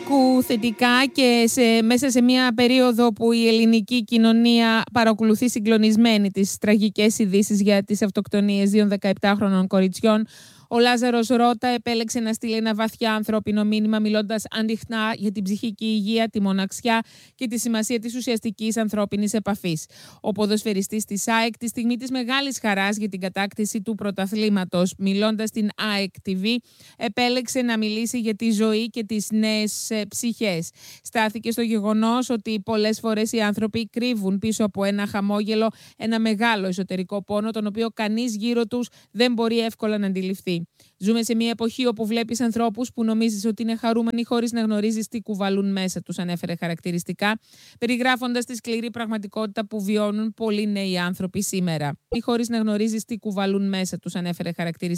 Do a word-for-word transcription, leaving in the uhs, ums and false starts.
άκου θετικά και σε, μέσα σε μια περίοδο που η ελληνική κοινωνία παρακολουθεί συγκλονισμένη τις τραγικές ειδήσεις για τις αυτοκτονίες δύο δεκαεπτάχρονων κοριτσιών, ο Λάζαρος Ρώτα επέλεξε να στείλει ένα βαθιά ανθρώπινο μήνυμα, μιλώντας ανοιχτά για την ψυχική υγεία, τη μοναξιά και τη σημασία της ουσιαστικής ανθρώπινης επαφής. Ο ποδοσφαιριστής της ΑΕΚ, τη στιγμή της μεγάλης χαράς για την κατάκτηση του πρωταθλήματος, μιλώντας στην ΑΕΚ τι βι, επέλεξε να μιλήσει για τη ζωή και τις νέες ε, ψυχές. Στάθηκε στο γεγονός ότι πολλές φορές οι άνθρωποι κρύβουν πίσω από ένα χαμόγελο ένα μεγάλο εσωτερικό πόνο, τον οποίο κανείς γύρω τους δεν μπορεί εύκολα να αντιληφθεί. Ζούμε σε μια εποχή όπου βλέπεις ανθρώπους που νομίζεις ότι είναι χαρούμενοι χωρίς να γνωρίζεις τι κουβαλούν μέσα τους, ανέφερε χαρακτηριστικά, περιγράφοντας τη σκληρή πραγματικότητα που βιώνουν πολλοί νέοι άνθρωποι σήμερα. Χωρίς να γνωρίζεις τι κουβαλούν μέσα τους, ανέφερε χαρακτηριστικά.